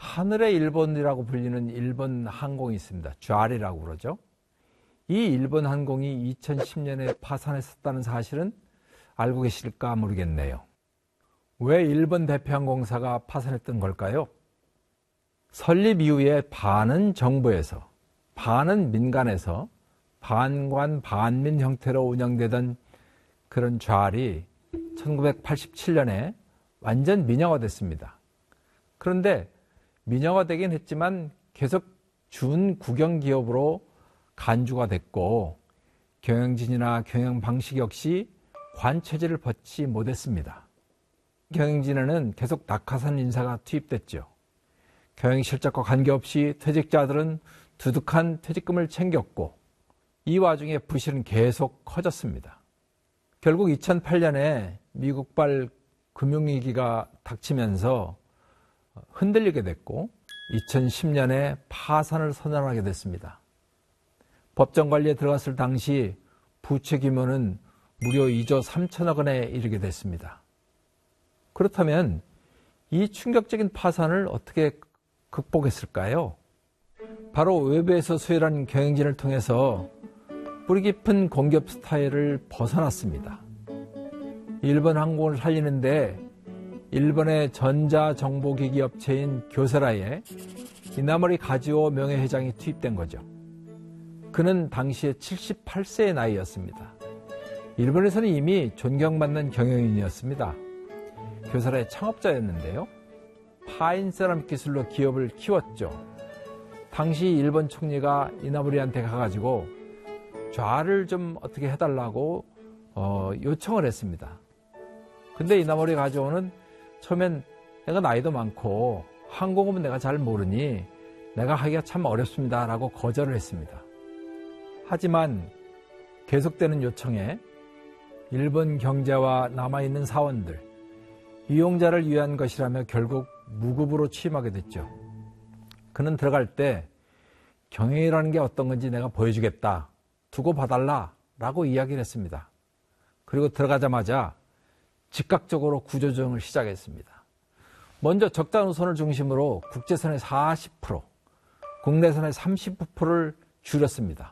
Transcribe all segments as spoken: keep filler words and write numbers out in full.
하늘의 일본이라고 불리는 일본 항공이 있습니다. 쥐알이라고 그러죠. 이 일본 항공이 이천십 년에 파산했었다는 사실은 알고 계실까 모르겠네요. 왜 일본 대표항공사가 파산했던 걸까요? 설립 이후에 반은 정부에서, 반은 민간에서 반관 반민 형태로 운영되던 그런 쥐알이 천구백팔십칠 년에 완전 민영화됐습니다. 그런데 민영화되긴 했지만 계속 준국영기업으로 간주가 됐고 경영진이나 경영 방식 역시 관체제를 벗지 못했습니다. 경영진에는 계속 낙하산 인사가 투입됐죠. 경영실적과 관계없이 퇴직자들은 두둑한 퇴직금을 챙겼고 이 와중에 부실은 계속 커졌습니다. 결국 이천팔 년에 미국발 금융위기가 닥치면서 흔들리게 됐고 이천십 년에 파산을 선언하게 됐습니다. 법정관리에 들어갔을 당시 부채 규모는 무려 이조 삼천억 원에 이르게 됐습니다. 그렇다면 이 충격적인 파산을 어떻게 극복했을까요? 바로 외부에서 수혈한 경영진을 통해서 뿌리 깊은 공기업 스타일을 벗어났습니다. 일본 항공을 살리는데 일본의 전자정보기기 업체인 교세라에 이나모리 가지오 명예회장이 투입된 거죠. 그는 당시에 칠십팔 세의 나이였습니다. 일본에서는 이미 존경받는 경영인이었습니다. 교세라의 창업자였는데요. 파인 세라믹 기술로 기업을 키웠죠. 당시 일본 총리가 이나모리한테 가가지고 쥐알을 좀 어떻게 해달라고 어, 요청을 했습니다. 근데 이나모리 가지오는 처음엔 내가 나이도 많고 항공업은 내가 잘 모르니 내가 하기가 참 어렵습니다 라고 거절을 했습니다. 하지만 계속되는 요청에 일본 경제와 남아있는 사원들, 이용자를 위한 것이라며 결국 무급으로 취임하게 됐죠. 그는 들어갈 때 경영이라는 게 어떤 건지 내가 보여주겠다, 두고 봐달라 라고 이야기를 했습니다. 그리고 들어가자마자 즉각적으로 구조조정을 시작했습니다. 먼저 적자 노선을 중심으로 국제선의 사십 퍼센트, 국내선의 삼십 퍼센트를 줄였습니다.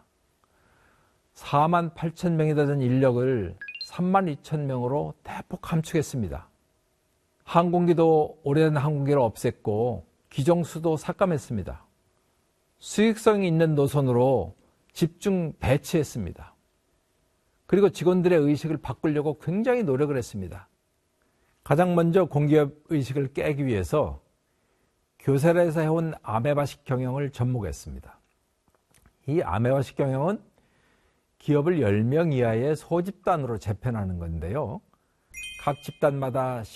사만 팔천 명이 되던 인력을 삼만 이천 명으로 대폭 감축했습니다. 항공기도 오래된 항공기를 없앴고 기종수도 삭감했습니다. 수익성이 있는 노선으로 집중 배치했습니다. 그리고 직원들의 의식을 바꾸려고 굉장히 노력을 했습니다. 가장 먼저 공기업 의식을 깨기 위해서 교세라에서 해온 아메바식 경영을 접목했습니다. 이 아메바식 경영은 기업을 열 명 이하의 소집단으로 재편하는 건데요. 각 집단마다